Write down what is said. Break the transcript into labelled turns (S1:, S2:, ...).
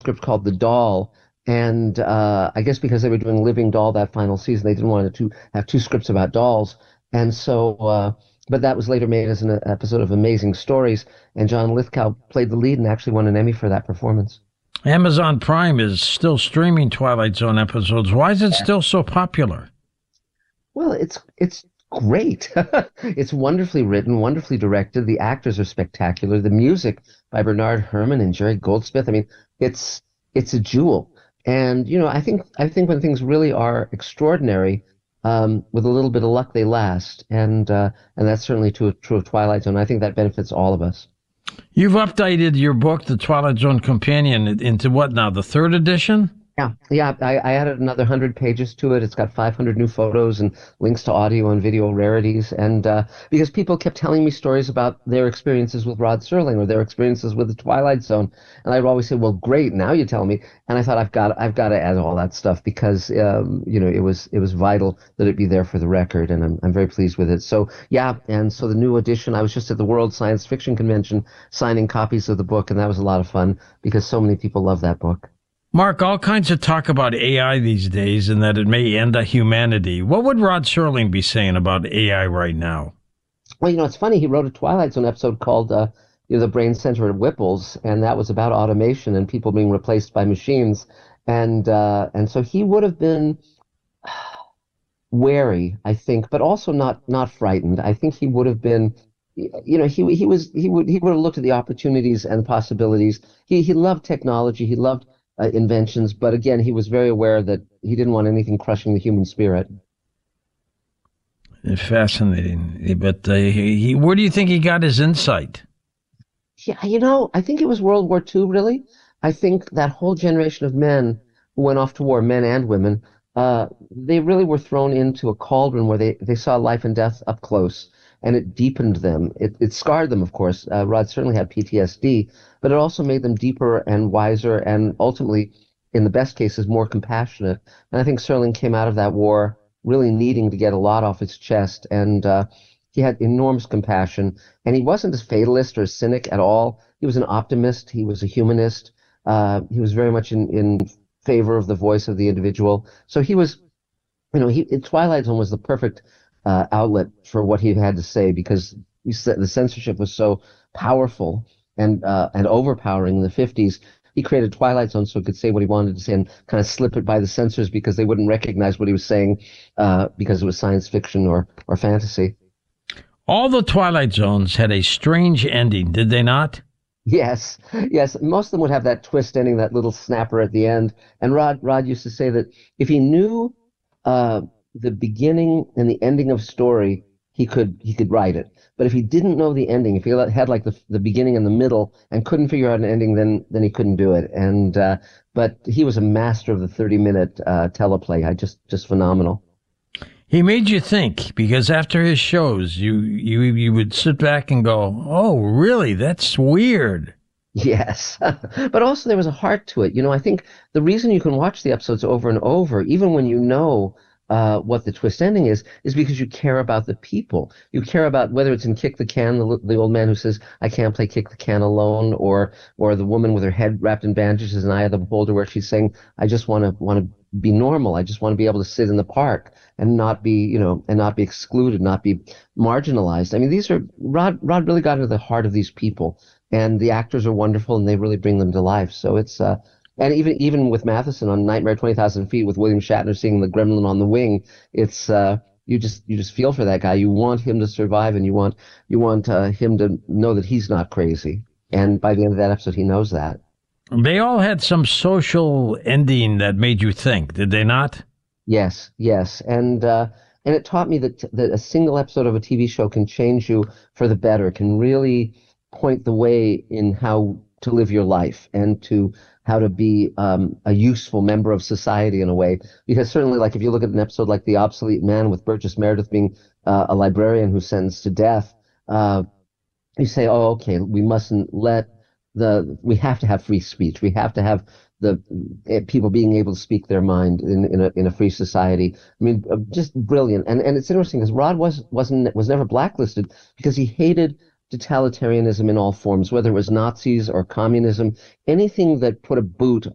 S1: script called The Doll. And I guess because they were doing Living Doll that final season, they didn't want to have two scripts about dolls. And so, but that was later made as an episode of Amazing Stories. And John Lithgow played the lead and actually won an Emmy for that performance.
S2: Amazon Prime is still streaming Twilight Zone episodes. Why is it still so popular?
S1: Well, it's great. It's wonderfully written, wonderfully directed. The actors are spectacular. The music by Bernard Herrmann and Jerry Goldsmith. I mean, it's a jewel. And I think when things really are extraordinary, with a little bit of luck, they last. And that's certainly true of Twilight Zone. I think that benefits all of us.
S2: You've updated your book, The Twilight Zone Companion, into what now, the third edition?
S1: Yeah. I added another 100 pages to it. It's got 500 new photos and links to audio and video rarities. And because people kept telling me stories about their experiences with Rod Serling or their experiences with the Twilight Zone, and I'd always say, "Well, great, now you tell me." And I thought I've got to add all that stuff because it was vital that it be there for the record, and I'm very pleased with it. So yeah, and so the new edition. I was just at the World Science Fiction Convention signing copies of the book, and that was a lot of fun because so many people love that book.
S2: Mark, all kinds of talk about AI these days and that it may end humanity. What would Rod Serling be saying about AI right now?
S1: Well, it's funny. He wrote a Twilight Zone episode called The Brain Center at Whipple's, and that was about automation and people being replaced by machines. And so he would have been wary, I think, but also not frightened. I think he would have been, he would have looked at the opportunities and the possibilities. He loved technology. He loved inventions, but again, he was very aware that he didn't want anything crushing the human spirit.
S2: Fascinating. But where do you think he got his insight?
S1: Yeah, I think it was World War II, really. I think that whole generation of men who went off to war, men and women, they really were thrown into a cauldron where they saw life and death up close, and it deepened them. It scarred them, of course. Rod certainly had PTSD, but it also made them deeper and wiser and ultimately, in the best cases, more compassionate. And I think Serling came out of that war really needing to get a lot off his chest, and he had enormous compassion. And he wasn't a fatalist or a cynic at all. He was an optimist. He was a humanist. He was very much in favor of the voice of the individual. So he was, Twilight Zone was the perfect outlet for what he had to say because the censorship was so powerful and overpowering in the 50s. He created Twilight Zone so he could say what he wanted to say and kind of slip it by the censors because they wouldn't recognize what he was saying because it was science fiction or fantasy.
S2: All the Twilight Zones had a strange ending, did they not?
S1: Yes. Most of them would have that twist ending, that little snapper at the end. And Rod used to say that if he knew the beginning and the ending of story, he could write it. But if he didn't know the ending, if he had like the beginning and the middle and couldn't figure out an ending, then he couldn't do it. And but he was a master of the 30-minute teleplay. Just phenomenal.
S2: He made you think because after his shows, you would sit back and go, "Oh, really? That's weird."
S1: Yes, but also there was a heart to it. I think the reason you can watch the episodes over and over, even when you know what the twist ending is because you care about the people. You care about whether it's in Kick the Can, the old man who says, "I can't play Kick the Can alone," or the woman with her head wrapped in bandages in Eye of the Beholder, where she's saying, "I just want to be normal. I just want to be able to sit in the park and not be, and not be excluded, not be marginalized." I mean, Rod really got into the heart of these people, and the actors are wonderful, and they really bring them to life. So it's and even with Matheson on Nightmare 20,000 Feet with William Shatner seeing the gremlin on the wing, it's you just feel for that guy. You want him to survive, and you want him to know that he's not crazy. And by the end of that episode, he knows that.
S2: They all had some social ending that made you think, did they not?
S1: Yes, and it taught me that a single episode of a TV show can change you for the better, can really point the way in how to live your life and to how to be a useful member of society in a way. Because certainly, like if you look at an episode like The Obsolete Man with Burgess Meredith being a librarian who's sentenced to death, you say, "Oh, okay, we mustn't let we have to have free speech. We have to have the people being able to speak their mind in a free society." I mean, just brilliant. And it's interesting because Rod was never blacklisted because he hated totalitarianism in all forms, whether it was Nazis or communism, anything that put a boot